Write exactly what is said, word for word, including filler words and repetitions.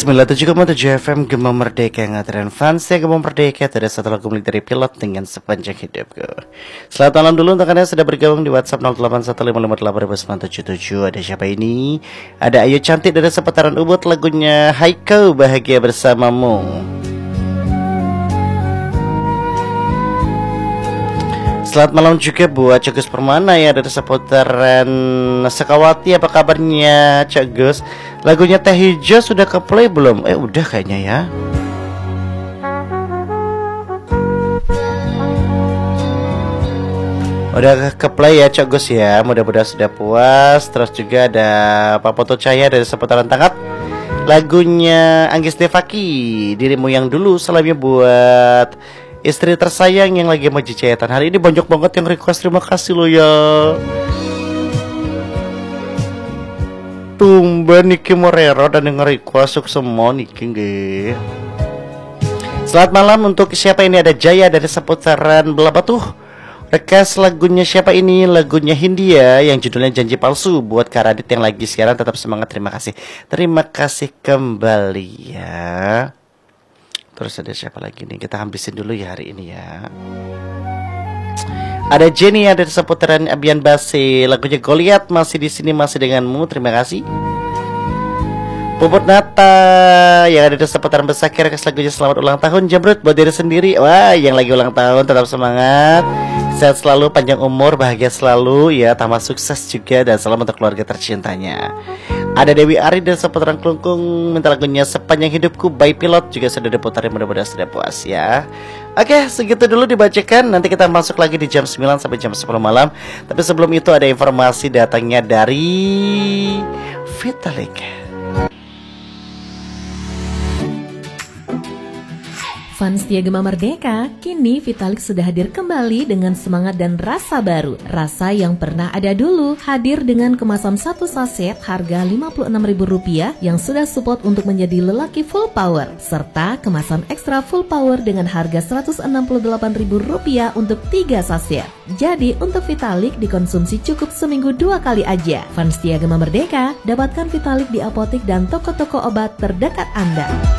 sembilan puluh tujuh koma tujuh F M Gema Merdeka, nganterin fans ya Gema Merdeka. Itu ada satu lagu milik dari Pilot dengan Sepanjang Hidupku. Selamat malam dulu untuk kalian sudah bergabung di WhatsApp nol delapan satu lima lima delapan sembilan tujuh tujuh. Ada siapa ini? Ada Ayu Cantik dari seputaran Ubud, lagunya Haiko Bahagia Bersamamu. Selamat malam juga buat Cak Gus Permana ya dari seputaran Sekawati. Apa kabarnya Cak Gus? Lagunya Teh Hijau sudah ke play belum? Eh udah kayaknya ya. Udah ke play ya Cak Gus ya. Mudah-mudahan sudah puas. Terus juga ada Pak Poto Cahaya dari seputaran Tangkat, lagunya Anggis Devaki, Dirimu Yang Dulu. Salamnya buat istri tersayang yang lagi mau cecetan. Hari ini banyak banget yang request, terima kasih lo ya. Tumben Niki Morero dan yang request semua Niki nggih. Selamat malam untuk siapa ini? Ada Jaya dari seputaran Belabatuh. Request lagunya siapa ini? Lagunya Hindia yang judulnya Janji Palsu. Buat Kak Radit yang lagi siaran, tetap semangat, terima kasih. Terima kasih kembali ya. Terus ada siapa lagi nih? Kita habisin dulu ya hari ini ya. Ada Jenny ada di seputaran Abian Base, lagunya Goliat, masih di sini masih denganmu. Terima kasih. Puput Nata yang ada di seputaran Besakir, lagunya Selamat Ulang Tahun Jamrut buat diri sendiri. Wah, yang lagi ulang tahun tetap semangat, sehat selalu, panjang umur, bahagia selalu ya, tambah sukses juga, dan salam untuk keluarga tercintanya. Ada Dewi Ari dari seputaran Kelungkung, minta lagunya Sepanjang Hidupku by Pilot, juga sudah diputarin, mudah-mudahan sudah puas ya. Oke, segitu dulu dibacakan. Nanti kita masuk lagi di jam sembilan sampai jam sepuluh malam. Tapi sebelum itu ada informasi datangnya dari Vitalik. Fans setia Gema Merdeka, kini Vitalik sudah hadir kembali dengan semangat dan rasa baru. Rasa yang pernah ada dulu, hadir dengan kemasan satu saset harga lima puluh enam ribu rupiah yang sudah support untuk menjadi lelaki full power, serta kemasan ekstra full power dengan harga seratus enam puluh delapan ribu rupiah untuk tiga saset. Jadi untuk Vitalik dikonsumsi cukup seminggu dua kali aja. Fans setia Gema Merdeka, dapatkan Vitalik di apotek dan toko-toko obat terdekat Anda.